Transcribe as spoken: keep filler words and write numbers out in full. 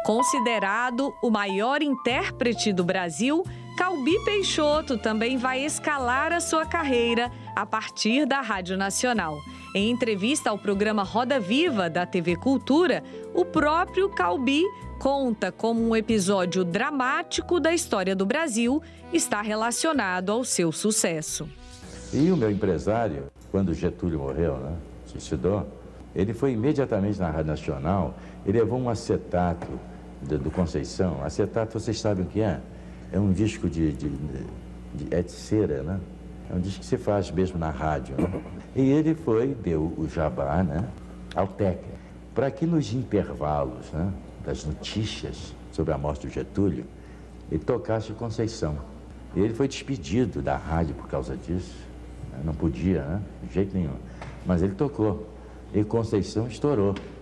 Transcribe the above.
Considerado o maior intérprete do Brasil, Calbi Peixoto também vai escalar a sua carreira a partir da Rádio Nacional. Em entrevista ao programa Roda Viva da T V Cultura, o próprio Calbi conta como um episódio dramático da história do Brasil está relacionado ao seu sucesso. E o meu empresário, quando Getúlio morreu, né, suicidou, ele foi imediatamente na Rádio Nacional, ele levou um acetato do, do Conceição. Acetato, vocês sabem o que é? É um disco de, de, de, é de cera, né? É um disco que se faz mesmo na rádio, né? E ele foi, deu o jabá, né, ao técnico, para que nos intervalos, né, das notícias sobre a morte do Getúlio, ele tocasse o Conceição. E ele foi despedido da rádio por causa disso, né? Não podia, né, de jeito nenhum. Mas ele tocou, e Conceição estourou.